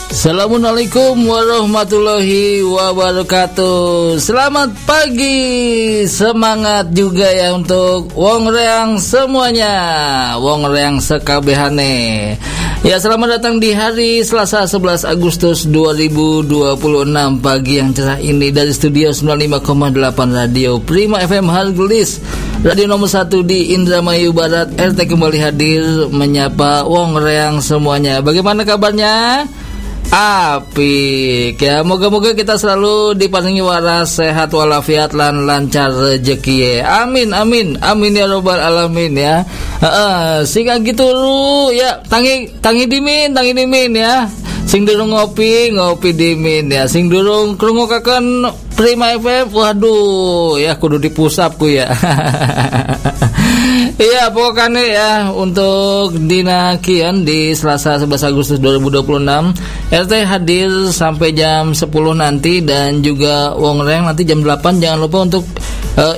Assalamualaikum warahmatullahi wabarakatuh. Selamat pagi, semangat juga ya untuk wong reang semuanya, wong reang sekabehane. Ya, selamat datang di hari Selasa 11 Agustus 2026, pagi yang cerah ini dari studio 95,8 Radio Prima FM Hargelis, radio nomor 1 di Indramayu Barat. RT kembali hadir menyapa wong reang semuanya. Bagaimana kabarnya? Apik ya, moga-moga kita selalu diparingi waras, sehat walafiat lan lancar rezeki. Amin amin amin ya robbal alamin ya. Singkat gitu lu ya, tangi dimin ya. Sing durung ngopi dimin ya. Sing durung krungokaken Prima FM, waduh ya kudu dipusapku ya. Iya, pokoknya ya untuk dina kian di Selasa 11 Agustus 2026 RT hadir sampai jam 10 nanti, dan juga wong reng nanti jam 8. Jangan lupa untuk